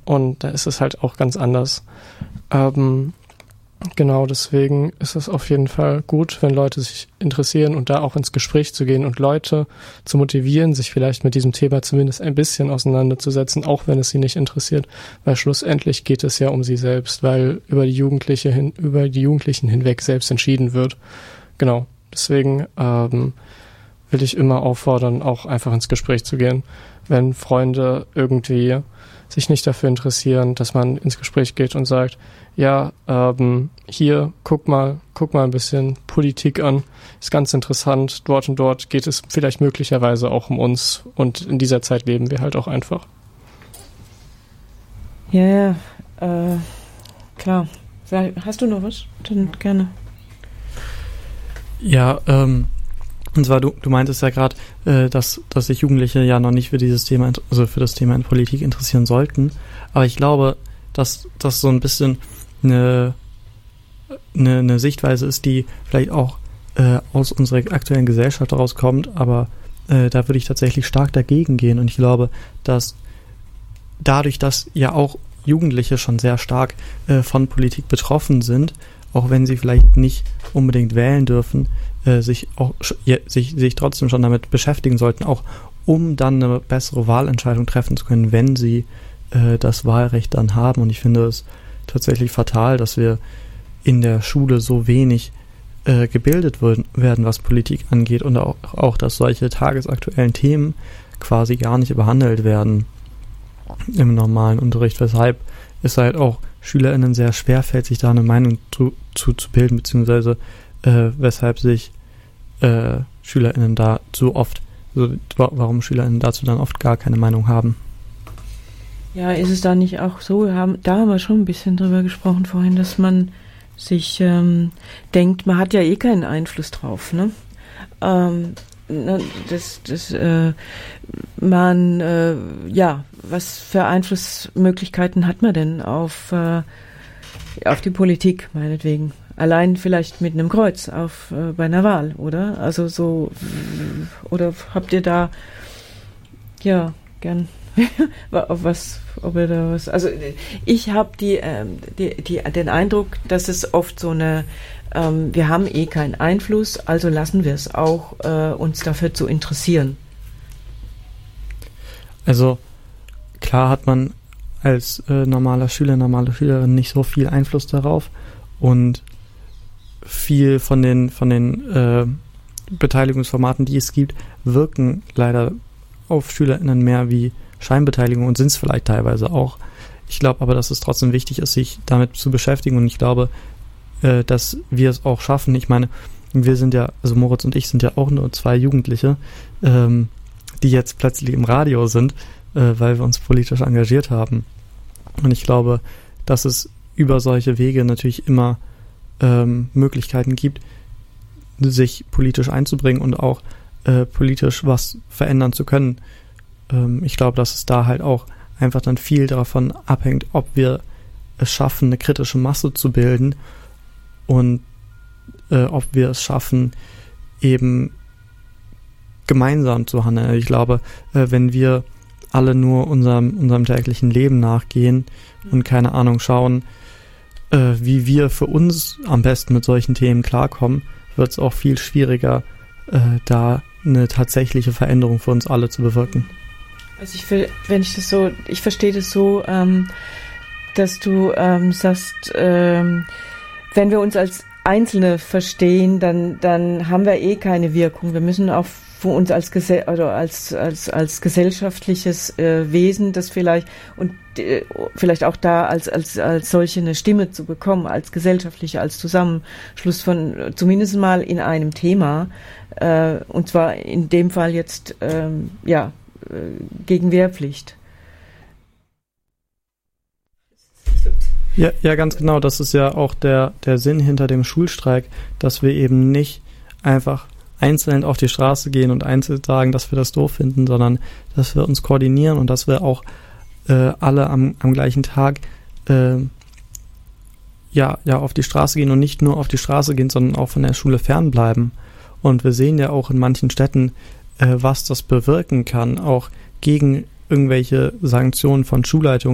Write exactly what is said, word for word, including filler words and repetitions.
und da ist es halt auch ganz anders. Ähm, genau, deswegen ist es auf jeden Fall gut, wenn Leute sich interessieren und da auch ins Gespräch zu gehen und Leute zu motivieren, sich vielleicht mit diesem Thema zumindest ein bisschen auseinanderzusetzen, auch wenn es sie nicht interessiert, weil schlussendlich geht es ja um sie selbst, weil über die Jugendliche hin, über die Jugendlichen hinweg selbst entschieden wird. Genau, deswegen ähm, will ich immer auffordern, auch einfach ins Gespräch zu gehen. Wenn Freunde irgendwie sich nicht dafür interessieren, dass man ins Gespräch geht und sagt, ja, ähm, hier, guck mal, guck mal ein bisschen Politik an, ist ganz interessant, dort und dort geht es vielleicht möglicherweise auch um uns und in dieser Zeit leben wir halt auch einfach. Ja, ja, äh, klar. Hast du noch was? Dann gerne. Ja, ähm, und zwar, du, du meintest ja gerade, äh, dass, dass sich Jugendliche ja noch nicht für dieses Thema, also für das Thema in Politik interessieren sollten. Aber ich glaube, dass das so ein bisschen eine, eine, eine Sichtweise ist, die vielleicht auch äh, aus unserer aktuellen Gesellschaft herauskommt, aber äh, da würde ich tatsächlich stark dagegen gehen. Und ich glaube, dass dadurch, dass ja auch Jugendliche schon sehr stark äh, von Politik betroffen sind, auch wenn sie vielleicht nicht unbedingt wählen dürfen, äh, sich auch ja, sich, sich trotzdem schon damit beschäftigen sollten, auch um dann eine bessere Wahlentscheidung treffen zu können, wenn sie äh, das Wahlrecht dann haben. Und ich finde es tatsächlich fatal, dass wir in der Schule so wenig äh, gebildet würden, werden, was Politik angeht, und auch, auch, dass solche tagesaktuellen Themen quasi gar nicht behandelt werden im normalen Unterricht, weshalb es halt auch SchülerInnen sehr schwer fällt, sich da eine Meinung zu, zu, zu bilden, beziehungsweise äh, weshalb sich äh, SchülerInnen da so oft, also warum SchülerInnen dazu dann oft gar keine Meinung haben. Ja, ist es da nicht auch so, wir haben, da haben wir schon ein bisschen drüber gesprochen vorhin, dass man sich ähm, denkt, man hat ja eh keinen Einfluss drauf, ne? Ähm, das, das, äh, man, äh, ja, was für Einflussmöglichkeiten hat man denn auf, äh, auf die Politik, meinetwegen? Allein vielleicht mit einem Kreuz auf, äh, bei einer Wahl, oder? Also so, oder habt ihr da, ja, gern, auf was, ob ihr da was, also ich habe die, äh, die, die, den Eindruck, dass es oft so eine, ähm, wir haben eh keinen Einfluss, also lassen wir es auch, äh, uns dafür zu interessieren. Also klar hat man als äh, normaler Schüler, normale Schülerin nicht so viel Einfluss darauf, und viel von den von den äh, Beteiligungsformaten, die es gibt, wirken leider auf SchülerInnen mehr wie Scheinbeteiligung und sind es vielleicht teilweise auch. Ich glaube aber, dass es trotzdem wichtig ist, sich damit zu beschäftigen, und ich glaube, äh, dass wir es auch schaffen. Ich meine, wir sind ja, also Moritz und ich sind ja auch nur zwei Jugendliche, ähm, die jetzt plötzlich im Radio sind, äh, weil wir uns politisch engagiert haben. Und ich glaube, dass es über solche Wege natürlich immer ähm, Möglichkeiten gibt, sich politisch einzubringen und auch äh, politisch was verändern zu können. Ähm, ich glaube, dass es da halt auch einfach dann viel davon abhängt, ob wir es schaffen, eine kritische Masse zu bilden, und äh, ob wir es schaffen, eben gemeinsam zu handeln. Ich glaube, äh, wenn wir alle nur unserem, unserem täglichen Leben nachgehen und keine Ahnung schauen, äh, wie wir für uns am besten mit solchen Themen klarkommen, wird es auch viel schwieriger, äh, da eine tatsächliche Veränderung für uns alle zu bewirken. Also ich will, wenn ich das so, ich verstehe das so, ähm, dass du ähm, sagst, ähm, wenn wir uns als Einzelne verstehen, dann dann haben wir eh keine Wirkung. Wir müssen auch für uns als Gesell- oder als als als gesellschaftliches äh, Wesen, das vielleicht und äh, vielleicht auch da als als als solche eine Stimme zu bekommen, als gesellschaftliche, als Zusammenschluss von zumindest mal in einem Thema, äh, und zwar in dem Fall jetzt ähm, ja äh, gegen Wehrpflicht. Ja, ja, ganz genau. Das ist ja auch der, der Sinn hinter dem Schulstreik, dass wir eben nicht einfach einzeln auf die Straße gehen und einzeln sagen, dass wir das doof finden, sondern dass wir uns koordinieren und dass wir auch äh, alle am, am gleichen Tag äh, ja, ja auf die Straße gehen und nicht nur auf die Straße gehen, sondern auch von der Schule fernbleiben. Und wir sehen ja auch in manchen Städten, äh, was das bewirken kann, auch gegen irgendwelche Sanktionen von Schulleitungen,